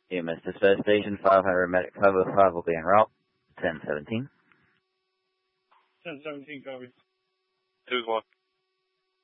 EMS Dispatch Station 500 Medic 505 will be en route. 1017. 1017, copy. 2-1.